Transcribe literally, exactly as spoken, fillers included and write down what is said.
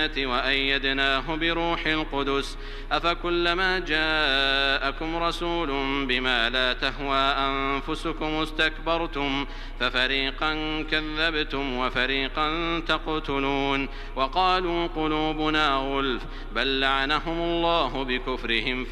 البينات وأيدناه بروح القدس أفكلما جاءكم رسول بما لا تهوى أنفسكم استكبرتم ففريقا كذبتم وفريقا تقتلون وقالوا قلوبنا غلف بل لعنهم الله بكفرهم